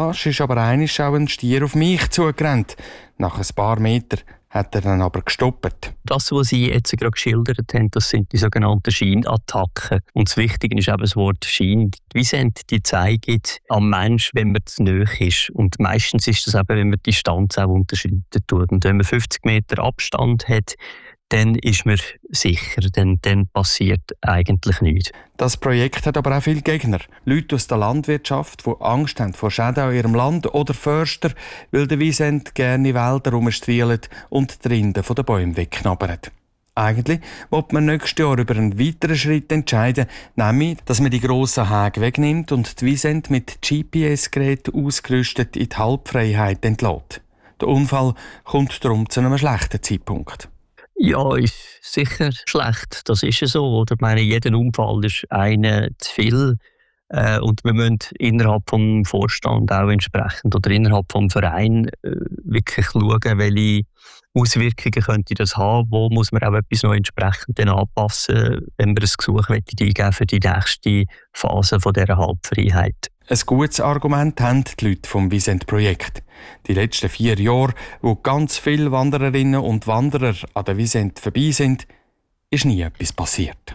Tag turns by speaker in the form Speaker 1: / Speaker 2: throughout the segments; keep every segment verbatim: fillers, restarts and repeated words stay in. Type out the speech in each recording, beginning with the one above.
Speaker 1: rasch ist aber einmal auch ein Stier auf mich zugerannt. Nach ein paar Metern hat er dann aber gestoppt.
Speaker 2: Das, was Sie jetzt gerade geschildert haben, das sind die sogenannten Scheinattacken. Und das Wichtige ist eben das Wort Schein. Wie sind die zeigen am Mensch, wenn man zu nahe ist? Und meistens ist das eben, wenn man die Distanz auch unterschreiten tut. Und wenn man fünfzig Meter Abstand hat, dann ist man sicher, dann, dann passiert eigentlich nichts.
Speaker 1: Das Projekt hat aber auch viele Gegner. Leute aus der Landwirtschaft, die Angst haben vor Schäden an ihrem Land, oder Förster, weil der Wiesent gerne in Wälder rumstrielen und die Rinde von den Bäumen wegknabbert. Eigentlich wollte man nächstes Jahr über einen weiteren Schritt entscheiden, nämlich, dass man die grossen Häge wegnimmt und die Wiesent mit G P S-Geräten ausgerüstet in die Halbfreiheit entlässt. Der Unfall kommt darum zu einem schlechten Zeitpunkt.
Speaker 2: Ja, ist sicher schlecht. Das ist ja so. Oder? Ich meine, jeder Unfall ist einer zu viel. Äh, und wir müssen innerhalb des Vorstands auch entsprechend oder innerhalb des Vereins äh, wirklich schauen, welche Auswirkungen könnte das haben. Wo muss man auch etwas noch entsprechend dann anpassen, wenn wir ein Gesuch eingeben für die nächste Phase von dieser Halbfreiheit.
Speaker 1: Ein gutes Argument haben die Leute vom Wiesent-Projekt. Die letzten vier Jahre, wo ganz viele Wandererinnen und Wanderer an der Wiesent vorbei sind, ist nie etwas passiert.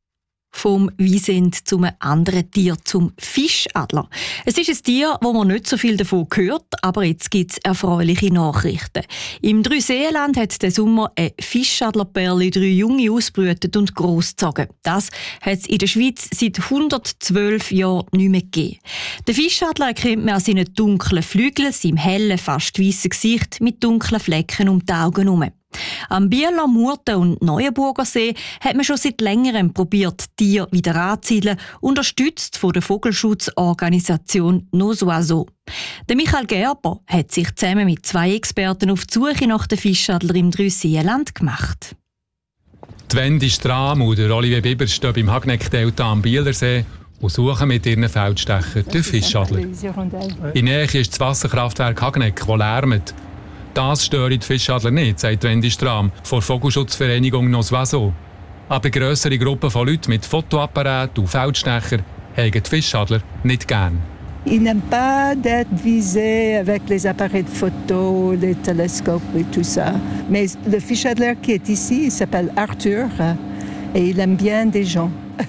Speaker 3: Vom Wiesent zum anderen Tier, zum Fischadler. Es ist ein Tier, wo man nicht so viel davon hört, aber jetzt gibt es erfreuliche Nachrichten. Im Dreiseenland hat der Sommer ein Fischadlerperli drei Junge ausbrütet und großgezogen. Das hat es in der Schweiz seit hundertzwölf Jahren nicht mehr gegeben. Den Fischadler erkennt man an seinen dunklen Flügeln, seinem hellen, fast weißen Gesicht mit dunklen Flecken um die Augen herum. Am Bieler, Murten und Neuenburger See hat man schon seit längerem probiert, Tiere wieder anzusiedeln, unterstützt von der Vogelschutzorganisation Nos Oiseaux. Der Michael Gerber hat sich zusammen mit zwei Experten auf die Suche nach den Fischadler im Dreiseenland gemacht.
Speaker 4: Die Wendy Strahm und Olivier Biber stehen beim Hagneck-Delta am Bielersee und suchen mit ihren Feldstechern den Fischadler. In Nähe ist das Wasserkraftwerk Hagneck, das lärmt. Das stört die Fischadler nicht, sagt Wendy Strahm von der Vogelschutzvereinigung Nos Oiseaux. Aber grössere Gruppen von Leuten mit Fotoapparaten und Feldstecher haben die Fischadler nicht gern.
Speaker 5: Ils n'aiment pas d'être visés avec les appareils de photo, les télescopes et tout ça. Mais le fischadler qui est ici, il s'appelle Arthur et il aime bien des gens.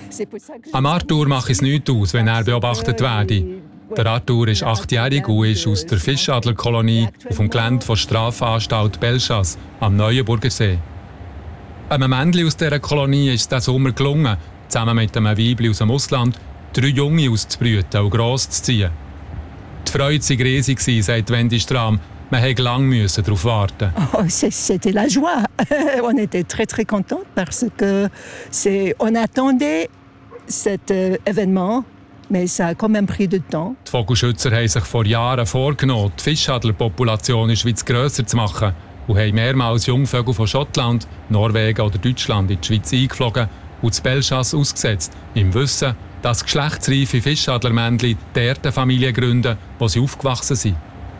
Speaker 4: Am Arthur macht es nichts aus, wenn er beobachtet werde. Der Arthur ist achtjährig und ist aus der Fischadlerkolonie auf dem Gelände der Strafanstalt Belchas am Neuenburger See. Einem Männchen aus dieser Kolonie ist es diesen Sommer gelungen, zusammen mit einem Weibchen aus dem Ausland, drei Junge auszubrüten und gross zu ziehen. Die Freude war riesig, sagt Wendy Strahm. Man musste lange darauf warten.
Speaker 5: Oh, c'était la joie. On était très très contents parce que c'est, on attendait cet événement. Mais ça a quand même pris du temps.
Speaker 4: Die Vogelschützer haben sich vor Jahren vorgenommen, die Fischadlerpopulation in der Schweiz grösser zu machen und haben mehrmals Jungvögel von Schottland, Norwegen oder Deutschland in die Schweiz eingeflogen und das Belchas ausgesetzt, im Wissen, dass geschlechtsreife Fischadlermännchen dort eine Familie gründen, wo sie aufgewachsen sind.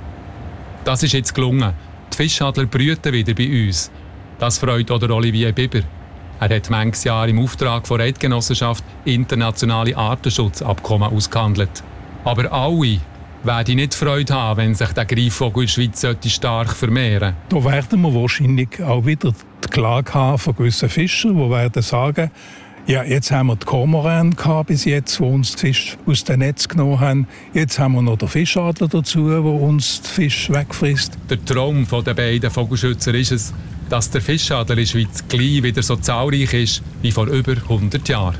Speaker 4: Das ist jetzt gelungen. Die Fischadler brüten wieder bei uns. Das freut auch Olivier Biber. Er hat manches Jahr im Auftrag der Eidgenossenschaft internationale Artenschutzabkommen ausgehandelt. Aber alle werden nicht Freude haben, wenn sich der Greifvogel in der Schweiz stark vermehren
Speaker 6: sollte. Da werden wir wahrscheinlich auch wieder die Klage haben von gewissen Fischern, die werden sagen, ja, jetzt haben wir die Kormoran bis jetzt, die uns die Fische aus dem Netz genommen haben. Jetzt haben wir noch den Fischadler dazu, der uns den Fisch wegfrisst.
Speaker 4: Der Traum der beiden Vogelschützer ist es, dass der Fischadler in der Schweiz gleich wieder so zahlreich ist wie vor über hundert Jahren.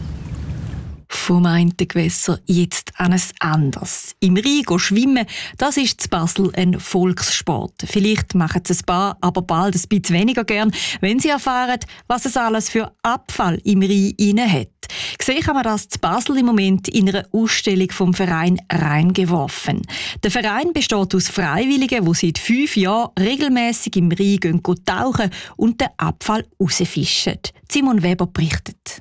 Speaker 3: Vom einen Gewässer jetzt an ein anderes. Im Rhein schwimmen, das ist in Basel ein Volkssport. Vielleicht machen es ein paar, aber bald ein bisschen weniger gern, wenn sie erfahren, was es alles für Abfall im Rhein hat. Gesehen kann man das in Basel im Moment in einer Ausstellung vom Verein Reingeworfen. Der Verein besteht aus Freiwilligen, die seit fünf Jahren regelmäßig im Rhein gehen, tauchen und den Abfall rausfischen. Simon Weber berichtet.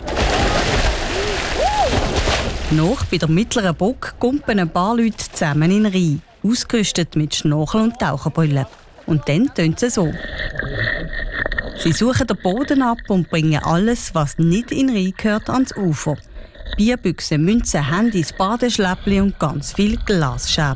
Speaker 7: Noch bei der Mittleren Burg kumpen ein paar Leute zusammen in den Rhein, ausgerüstet mit Schnorchel und Taucherbrillen. Und dann tönt es so. Sie suchen den Boden ab und bringen alles, was nicht in den Rhein gehört, ans Ufer. Bierbüchsen, Münzen, Handys, Badeschläppchen und ganz viel Glasscherben.